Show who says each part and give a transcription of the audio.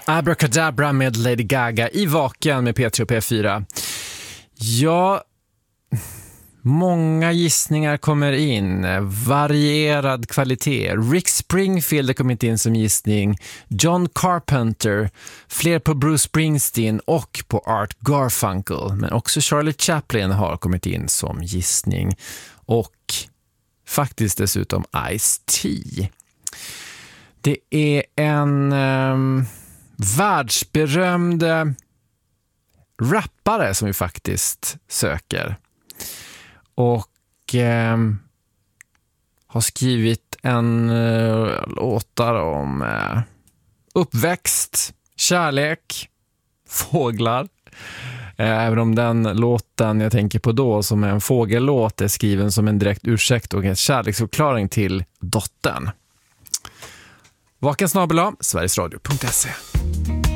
Speaker 1: Abracadabra med Lady Gaga i Vaken med P3 och P4. Ja, många gissningar kommer in. Varierad kvalitet. Rick Springfield har kommit in som gissning. John Carpenter. Fler på Bruce Springsteen och på Art Garfunkel. Men också Charlie Chaplin har kommit in som gissning. Och faktiskt dessutom Ice-T. Det är en världsberömd rappare som vi faktiskt söker. Och har skrivit en låtar om uppväxt, kärlek, fåglar. Även om den låten jag tänker på då, som är en fågellåt, är skriven som en direkt ursäkt och en kärleksförklaring till dottern. Vakensnabel@sverigesradio.se